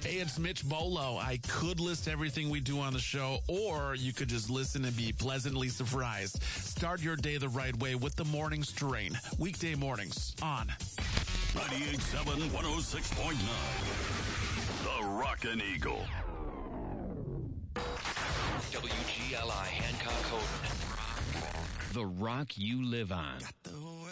Hey, it's Mitch Bolo. I could list everything we do on the show, or you could just listen and be pleasantly surprised. Start your day the right way with the Morning Strain. Weekday mornings on 98.7, 106.9. The Rockin' Eagle. WGLI Hancock Hope. The rock you live on.